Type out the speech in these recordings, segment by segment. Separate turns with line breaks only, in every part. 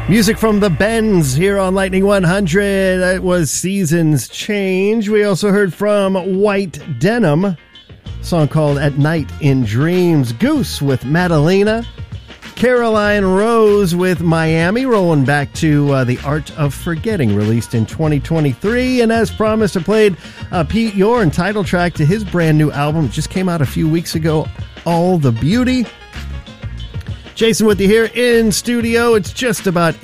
Music from the Bends here on Lightning 100. That was Seasons Change. We also heard from White Denim, a song called At Night in Dreams. Goose with Madalena. Caroline Rose with Miami, rolling back to The Art of Forgetting, released in 2023. And as promised, I played Pete Yorn, title track to his brand new album. It just came out a few weeks ago, All the Beauty. Jason with you here in studio. It's just about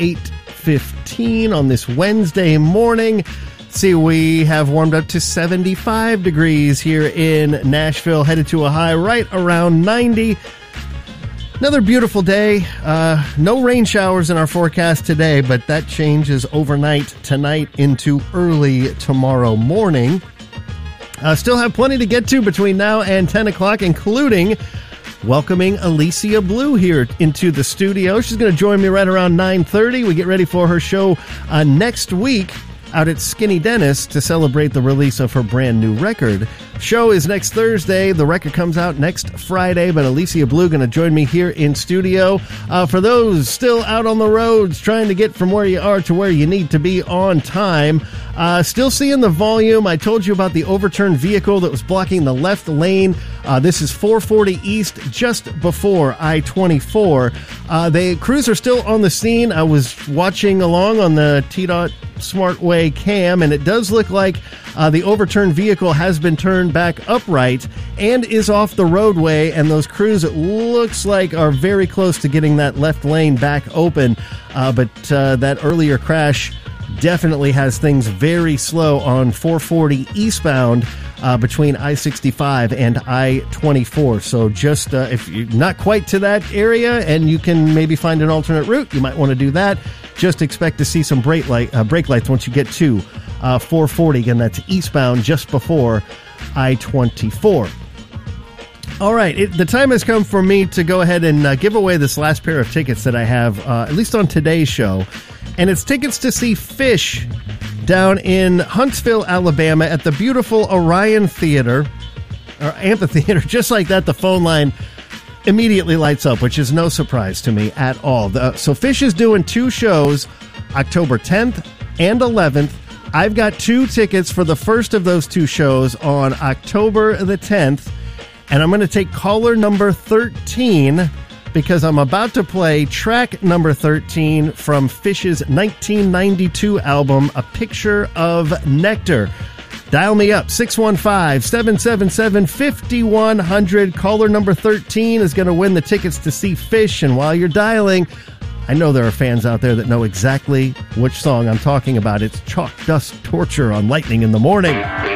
8:15 on this Wednesday morning. See, we have warmed up to 75 degrees here in Nashville, headed to a high right around 90. Another beautiful day. No rain showers in our forecast today, but that changes overnight tonight into early tomorrow morning. Still have plenty to get to between now and 10 o'clock, including welcoming Alicia Blue here into the studio. She's going to join me right around 9:30. We get ready for her show next week out at Skinny Dennis to celebrate the release of her brand new record. Show is next Thursday. The record comes out next Friday, but Alicia Blue going to join me here in studio. For those still out on the roads trying to get from where you are to where you need to be on time, still seeing the volume. I told you about the overturned vehicle that was blocking the left lane. This is 440 East, just before I-24. The crews are still on the scene. I was watching along on the T-Dot Smartway cam, and it does look like the overturned vehicle has been turned back upright and is off the roadway, and those crews, it looks like, are very close to getting that left lane back open. But that earlier crash definitely has things very slow on 440 eastbound between I-65 and I-24. So just if you're not quite to that area and you can maybe find an alternate route, you might want to do that. Just expect to see some brake lights once you get to 440. Again, that's eastbound just before I-24. All right, the time has come for me to go ahead and give away this last pair of tickets that I have, at least on today's show. And it's tickets to see Phish down in Huntsville, Alabama at the beautiful Orion Theater, or Amphitheater. Just like that, the phone line immediately lights up, which is no surprise to me at all. So Phish is doing two shows, October 10th and 11th. I've got two tickets for the first of those two shows on October the 10th, and I'm going to take caller number 13 because I'm about to play track number 13 from Phish's 1992 album, A Picture of Nectar. Dial me up, 615-777-5100. Caller number 13 is going to win the tickets to see Phish, and while you're dialing, I know there are fans out there that know exactly which song I'm talking about. It's Chalk Dust Torture on Lightning in the Morning.